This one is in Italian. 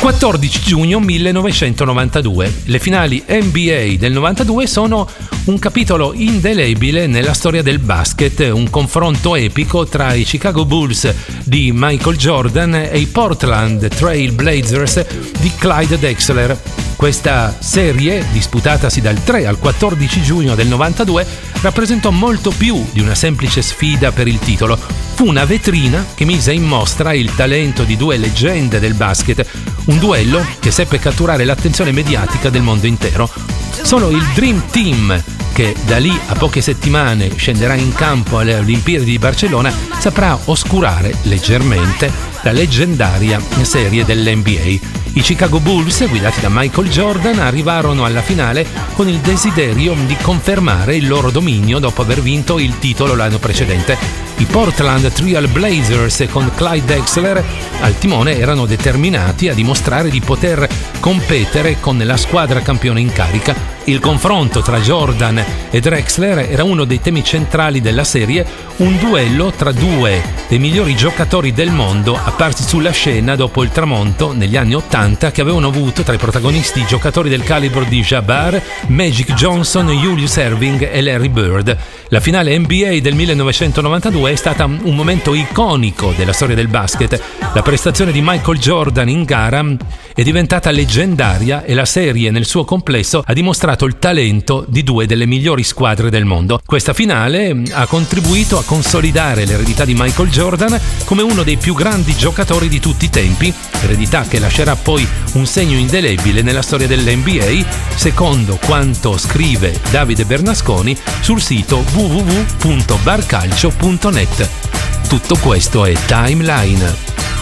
14 giugno 1992. Le finali NBA del 92 sono un capitolo indelebile nella storia del basket, un confronto epico tra i Chicago Bulls di Michael Jordan e i Portland Trail Blazers di Clyde Drexler. Questa serie, disputatasi dal 3 al 14 giugno del 92, rappresentò molto più di una semplice sfida per il titolo. Fu una vetrina che mise in mostra il talento di due leggende del basket, un duello che seppe catturare l'attenzione mediatica del mondo intero. Solo il Dream Team, che da lì a poche settimane scenderà in campo alle Olimpiadi di Barcellona, saprà oscurare leggermente la leggendaria serie dell'NBA. I Chicago Bulls, guidati da Michael Jordan, arrivarono alla finale con il desiderio di confermare il loro dominio dopo aver vinto il titolo l'anno precedente. I Portland Trail Blazers con Clyde Drexler al timone erano determinati a dimostrare di poter competere con la squadra campione in carica. Il confronto tra Jordan e Drexler era uno dei temi centrali della serie, un duello tra due dei migliori giocatori del mondo apparsi sulla scena dopo il tramonto negli anni 80 che avevano avuto tra i protagonisti giocatori del calibro di Jabbar, Magic Johnson, Julius Erving e Larry Bird. La finale NBA del 1992 è stata un momento iconico della storia del basket. La prestazione di Michael Jordan in gara è diventata leggendaria e la serie nel suo complesso ha dimostrato il talento di due delle migliori squadre del mondo. Questa finale ha contribuito a consolidare l'eredità di Michael Jordan come uno dei più grandi giocatori di tutti i tempi, eredità che lascerà poi un segno indelebile nella storia dell'NBA, secondo quanto scrive Davide Bernasconi sul sito www.barcalcio.net. Tutto questo è Timeline.